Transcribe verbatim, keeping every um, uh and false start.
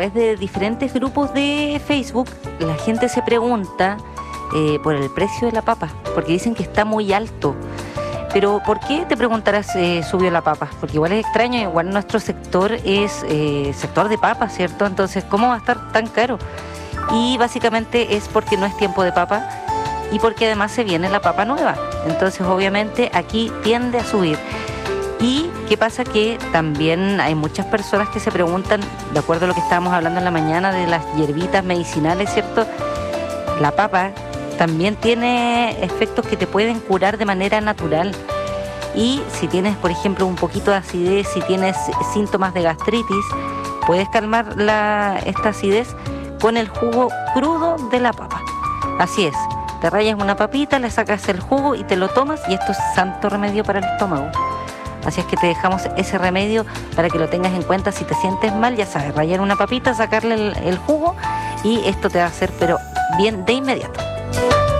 través de diferentes grupos de Facebook la gente se pregunta eh, por el precio de la papa, porque dicen que está muy alto. Pero ¿por qué, te preguntarás, eh, subió la papa? Porque igual es extraño, igual nuestro sector es eh, sector de papa, ¿cierto? Entonces, ¿cómo va a estar tan caro? Y básicamente es porque no es tiempo de papa y porque además se viene la papa nueva. Entonces, obviamente, aquí tiende a subir. ¿Y qué pasa? Que también hay muchas personas que se preguntan, de acuerdo a lo que estábamos hablando en la mañana de las hierbitas medicinales, ¿cierto? La papa también tiene efectos que te pueden curar de manera natural. Y si tienes, por ejemplo, un poquito de acidez, si tienes síntomas de gastritis, puedes calmar la, esta acidez con el jugo crudo de la papa. Así es, te rayas una papita, le sacas el jugo y te lo tomas, y esto es santo remedio para el estómago. Así es que te dejamos ese remedio para que lo tengas en cuenta. Si te sientes mal, ya sabes, rayar una papita, sacarle el, el jugo, y esto te va a hacer pero bien de inmediato.